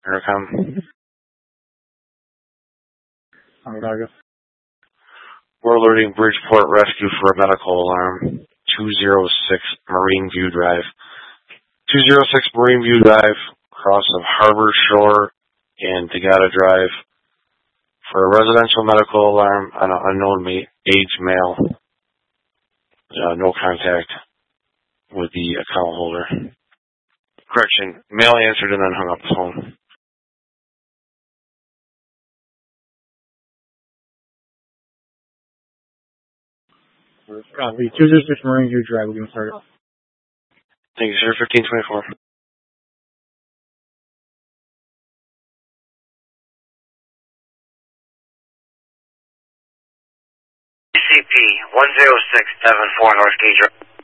Intercom. Onondaga. We're alerting Bridgeport Rescue for a medical alarm. 206 Marine View Drive. 206 Marine View Drive, cross of Harbor Shore and Tagata Drive, for a residential medical alarm on an unknown age male. No contact with the account holder. Correction, male answered and then hung up the phone. Copy. 206 Marine View Drive. We're going to start it. Thank you, sir. 1524. CP 10674 North Gage.